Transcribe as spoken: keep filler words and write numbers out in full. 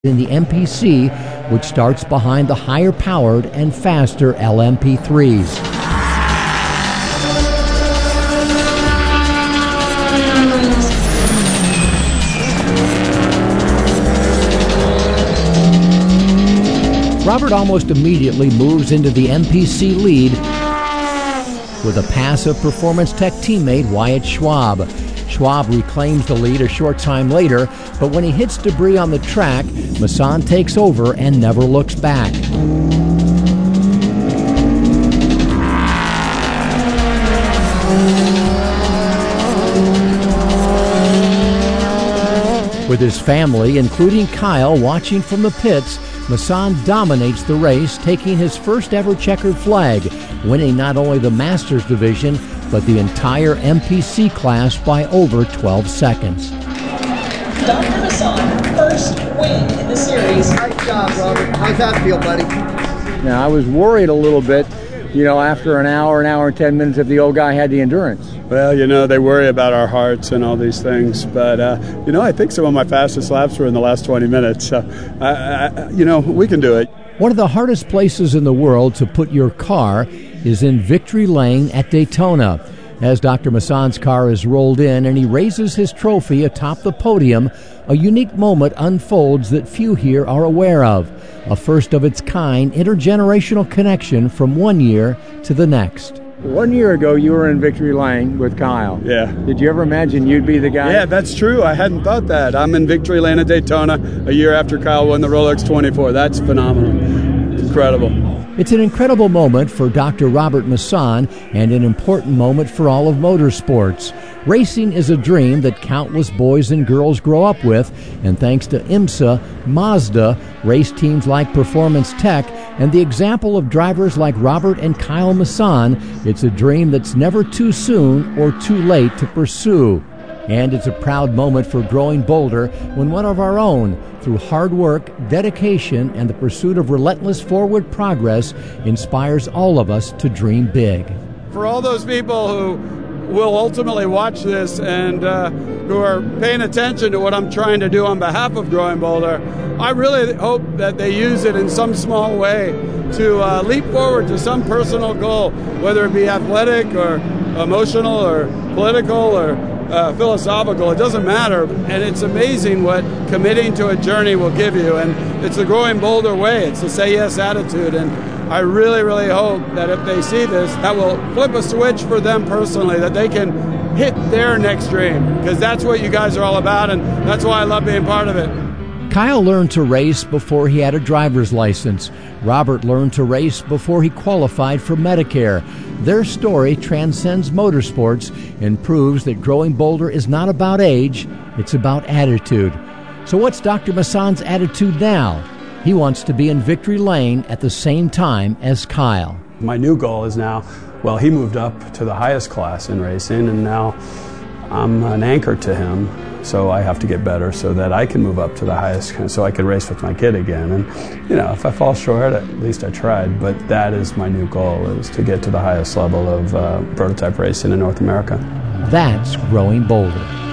in the M P C, which starts behind the higher-powered and faster L M P threes. Robert almost immediately moves into the M P C lead with a pass of Performance Tech teammate Wyatt Schwab. Schwab reclaims the lead a short time later, but when he hits debris on the track, Masson takes over and never looks back. With his family, including Kyle, watching from the pits, Masson dominates the race, taking his first ever checkered flag, winning not only the Masters division, but the entire M P C class by over twelve seconds. Doctor Masson, first win in the series. Nice job, Robert. How's that feel, buddy? Now, I was worried a little bit, you know, after an hour, an hour and ten minutes if the old guy had the endurance. Well, you know, they worry about our hearts and all these things, but, uh, you know, I think some of my fastest laps were in the last twenty minutes. So, I, I, you know, we can do it. One of the hardest places in the world to put your car is in Victory Lane at Daytona. As Doctor Masson's car is rolled in and he raises his trophy atop the podium, a unique moment unfolds that few here are aware of. A first-of-its-kind intergenerational connection from one year to the next. One year ago, you were in Victory Lane with Kyle. Yeah. Did you ever imagine you'd be the guy? Yeah, that's true. I hadn't thought that. I'm in Victory Lane at Daytona a year after Kyle won the Rolex twenty-four. That's phenomenal. Incredible. It's an incredible moment for Doctor Robert Masson and an important moment for all of motorsports. Racing is a dream that countless boys and girls grow up with, and thanks to IMSA, Mazda, race teams like Performance Tech, and the example of drivers like Robert and Kyle Masson, it's a dream that's never too soon or too late to pursue. And it's a proud moment for Growing Boulder when one of our own, through hard work, dedication, and the pursuit of relentless forward progress, inspires all of us to dream big. For all those people who will ultimately watch this and uh, who are paying attention to what I'm trying to do on behalf of Growing Boulder, I really hope that they use it in some small way to uh, leap forward to some personal goal, whether it be athletic or emotional or political or Uh, philosophical. It doesn't matter, and it's amazing what committing to a journey will give you, and it's the Growing Boulder way. It's the say yes attitude, and I really, really hope that if they see this, that will flip a switch for them personally, that they can hit their next dream, because that's what you guys are all about, and that's why I love being part of it. Kyle learned to race before he had a driver's license. Robert learned to race before he qualified for Medicare. Their story transcends motorsports and proves that Growing Boulder is not about age, it's about attitude. So what's Doctor Masson's attitude now? He wants to be in Victory Lane at the same time as Kyle. My new goal is now, well, he moved up to the highest class in racing, and now I'm an anchor to him. So I have to get better so that I can move up to the highest, so I can race with my kid again. And, you know, if I fall short, at least I tried. But that is my new goal, is to get to the highest level of uh, prototype racing in North America. That's Growing Boulder.